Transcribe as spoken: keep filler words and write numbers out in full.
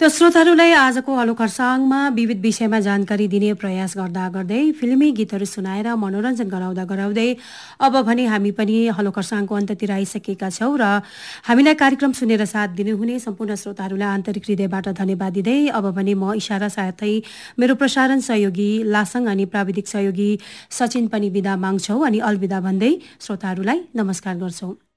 त्यो श्रोताहरूलाई आजको हलो खरसाङमा विविध विषयमा जानकारी दिने प्रयास गर्दा गर्दै फिल्मी गीतहरू सुनाएर मनोरञ्जन गराउँदा गराउँदै अब भने हामी पनि हलो खरसाङको अन्ततिर आइसकेका छौँ र हामीलाई कार्यक्रम सुनेर साथ दिनुहुने सम्पूर्ण श्रोताहरूलाई आन्तरिक हृदयबाट धन्यवाद दिँदै अब भने म इशारा साथै मेरो प्रसारण सहयोगी लासङ अनि प्राविधिक सहयोगी सचिन पनि बिदा माग्छौँ अनि अलविदा भन्दै श्रोताहरूलाई नमस्कार गर्छौँ।